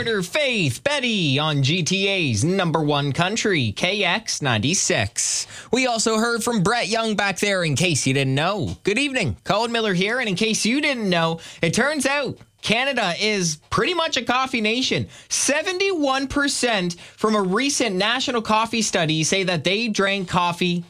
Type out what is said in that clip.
Carter, Faith, Betty on GTA's number one country, KX96. We also heard from Brett Young back there, in case you didn't know. Good evening, Colin Miller here, and in case you didn't know, it turns out Canada is pretty much a coffee nation. 71% from a recent national coffee study say that they drank coffee